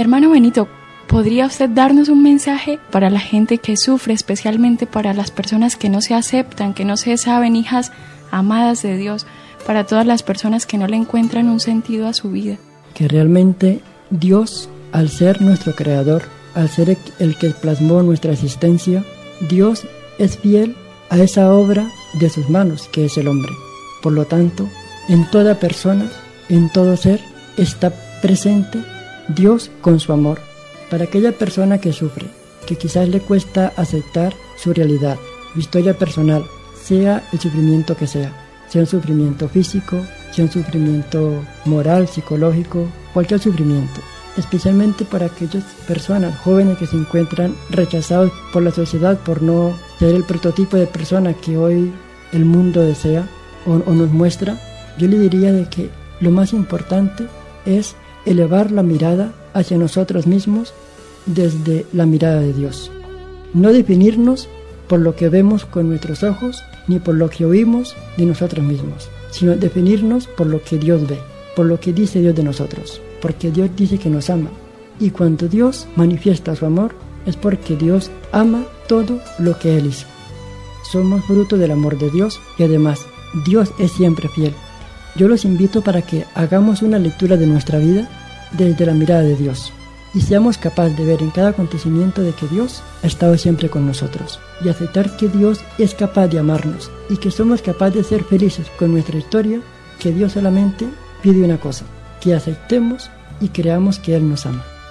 Hermano Benito, ¿podría usted darnos un mensaje para la gente que sufre, especialmente para las personas que no se aceptan, que no se saben hijas amadas de Dios, para todas las personas que no le encuentran un sentido a su vida? Que realmente Dios, al ser nuestro creador, al ser el que plasmó nuestra existencia, Dios es fiel a esa obra de sus manos, que es el hombre. Por lo tanto, en toda persona, en todo ser, está presente Dios con su amor. Para aquella persona que sufre, que quizás le cuesta aceptar su realidad, su historia personal, sea el sufrimiento que sea un sufrimiento físico, sea un sufrimiento moral, psicológico, cualquier sufrimiento. Especialmente para aquellas personas jóvenes que se encuentran rechazados por la sociedad por no ser el prototipo de persona que hoy el mundo desea o nos muestra, yo le diría de que lo más importante es elevar la mirada hacia nosotros mismos desde la mirada de Dios. No definirnos por lo que vemos con nuestros ojos, ni por lo que oímos de nosotros mismos, sino definirnos por lo que Dios ve, por lo que dice Dios de nosotros, porque Dios dice que nos ama. Y cuando Dios manifiesta su amor, es porque Dios ama todo lo que Él hizo. Somos fruto del amor de Dios y además Dios es siempre fiel. Yo los invito para que hagamos una lectura de nuestra vida desde la mirada de Dios y seamos capaces de ver en cada acontecimiento de que Dios ha estado siempre con nosotros y aceptar que Dios es capaz de amarnos y que somos capaces de ser felices con nuestra historia, que Dios solamente pide una cosa, que aceptemos y creamos que Él nos ama.